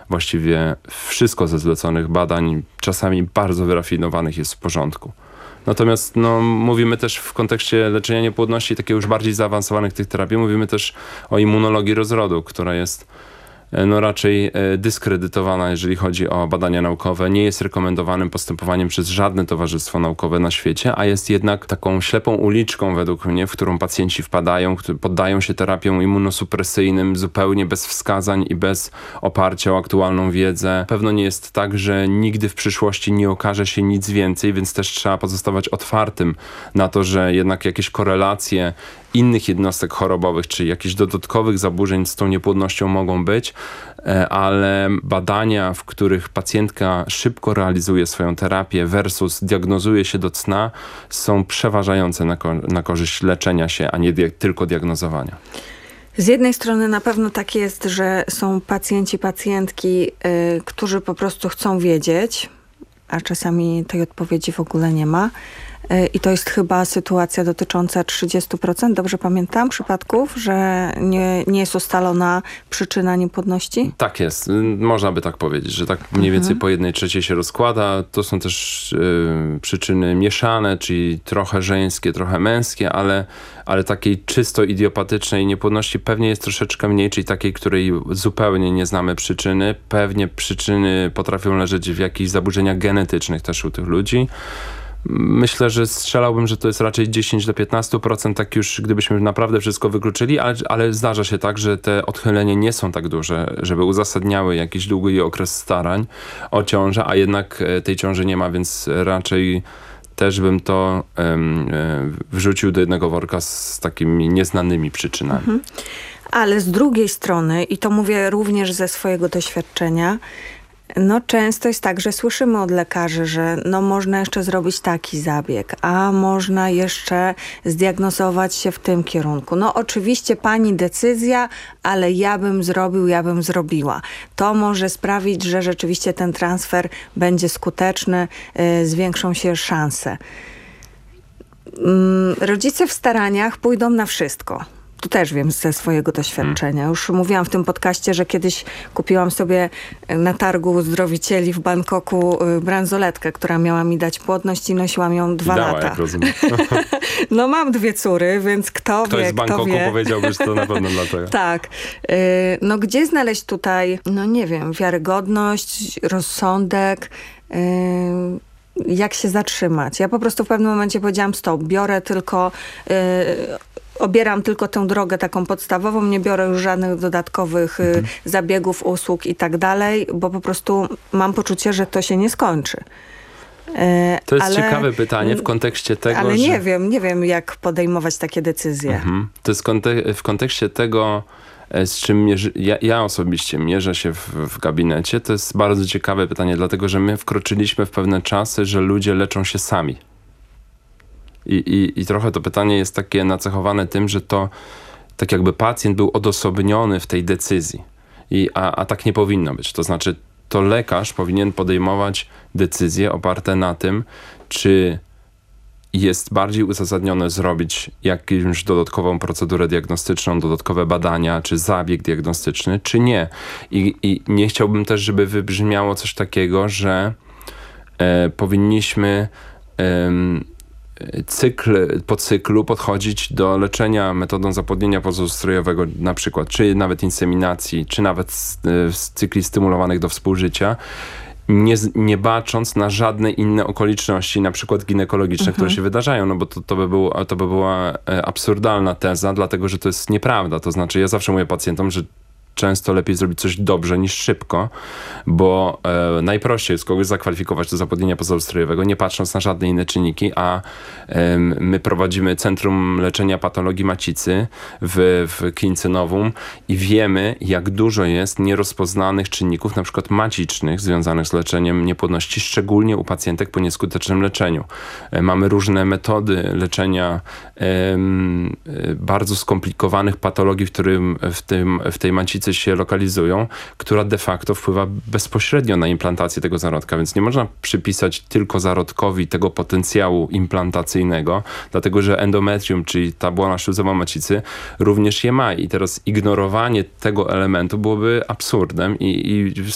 właściwie wszystko ze zleconych badań, czasami bardzo wyrafinowanych, jest w porządku. Natomiast mówimy też w kontekście leczenia niepłodności, takiego już bardziej zaawansowanych tych terapii, mówimy też o immunologii rozrodu, która jest raczej dyskredytowana, jeżeli chodzi o badania naukowe. Nie jest rekomendowanym postępowaniem przez żadne towarzystwo naukowe na świecie, a jest jednak taką ślepą uliczką według mnie, w którą pacjenci wpadają, poddają się terapiom immunosupresyjnym zupełnie bez wskazań i bez oparcia o aktualną wiedzę. Pewno nie jest tak, że nigdy w przyszłości nie okaże się nic więcej, więc też trzeba pozostawać otwartym na to, że jednak jakieś korelacje innych jednostek chorobowych, czy jakichś dodatkowych zaburzeń z tą niepłodnością mogą być, ale badania, w których pacjentka szybko realizuje swoją terapię versus diagnozuje się do cna, są przeważające na korzyść leczenia się, a nie tylko diagnozowania. Z jednej strony na pewno tak jest, że są pacjentki, którzy po prostu chcą wiedzieć, a czasami tej odpowiedzi w ogóle nie ma. I to jest chyba sytuacja dotycząca 30%, dobrze pamiętam, przypadków, że nie jest ustalona przyczyna niepłodności? Tak jest. Można by tak powiedzieć, że tak mniej więcej po 1/3 się rozkłada. To są też przyczyny mieszane, czyli trochę żeńskie, trochę męskie, ale takiej czysto idiopatycznej niepłodności pewnie jest troszeczkę mniej, czyli takiej, której zupełnie nie znamy przyczyny. Pewnie przyczyny potrafią leżeć w jakichś zaburzeniach genetycznych też u tych ludzi. Myślę, że strzelałbym, że to jest raczej 10-15%, tak już gdybyśmy naprawdę wszystko wykluczyli, ale zdarza się tak, że te odchylenia nie są tak duże, żeby uzasadniały jakiś długi okres starań o ciążę, a jednak tej ciąży nie ma, więc raczej też bym to wrzucił do jednego worka z takimi nieznanymi przyczynami. Ale z drugiej strony, i to mówię również ze swojego doświadczenia, często jest tak, że słyszymy od lekarzy, że można jeszcze zrobić taki zabieg, a można jeszcze zdiagnozować się w tym kierunku. Oczywiście pani decyzja, ale ja bym zrobiła. To może sprawić, że rzeczywiście ten transfer będzie skuteczny, zwiększą się szanse. Rodzice w staraniach pójdą na wszystko. To też wiem ze swojego doświadczenia. Już mówiłam w tym podcaście, że kiedyś kupiłam sobie na targu uzdrowicieli w Bangkoku bransoletkę, która miała mi dać płodność i nosiłam ją 2 lata. Jak rozumiem. Mam 2 córy, więc kto wie, z Bangkoku powiedziałby, że to na pewno dlatego. Tak. Gdzie znaleźć tutaj, nie wiem, wiarygodność, rozsądek, jak się zatrzymać? Ja po prostu w pewnym momencie powiedziałam stop, obieram tylko tę drogę taką podstawową, nie biorę już żadnych dodatkowych zabiegów, usług i tak dalej, bo po prostu mam poczucie, że to się nie skończy. To jest ciekawe pytanie w kontekście tego, ale nie wiem, jak podejmować takie decyzje. To jest w kontekście tego, z czym ja osobiście mierzę się w gabinecie. To jest bardzo ciekawe pytanie, dlatego że my wkroczyliśmy w pewne czasy, że ludzie leczą się sami. I trochę to pytanie jest takie nacechowane tym, że to tak jakby pacjent był odosobniony w tej decyzji. A tak nie powinno być. To znaczy to lekarz powinien podejmować decyzje oparte na tym, czy jest bardziej uzasadnione zrobić jakąś dodatkową procedurę diagnostyczną, dodatkowe badania, czy zabieg diagnostyczny, czy nie. I nie chciałbym też, żeby wybrzmiało coś takiego, że powinniśmy po cyklu podchodzić do leczenia metodą zapłodnienia poza우strojowego na przykład, czy nawet inseminacji, czy nawet z cykli stymulowanych do współżycia, nie bacząc na żadne inne okoliczności, na przykład ginekologiczne, które się wydarzają, bo to by była absurdalna teza, dlatego że to jest nieprawda. To znaczy ja zawsze mówię pacjentom, że często lepiej zrobić coś dobrze niż szybko, bo najprościej jest kogoś zakwalifikować do zapłodnienia pozaustrojowego, nie patrząc na żadne inne czynniki, a my prowadzimy Centrum Leczenia Patologii Macicy w klinice Novum i wiemy, jak dużo jest nierozpoznanych czynników, na przykład macicznych, związanych z leczeniem niepłodności, szczególnie u pacjentek po nieskutecznym leczeniu. Mamy różne metody leczenia bardzo skomplikowanych patologii, w tej macicy się lokalizują, która de facto wpływa bezpośrednio na implantację tego zarodka, więc nie można przypisać tylko zarodkowi tego potencjału implantacyjnego, dlatego że endometrium, czyli ta błona śluzowa macicy, również je ma i teraz ignorowanie tego elementu byłoby absurdem i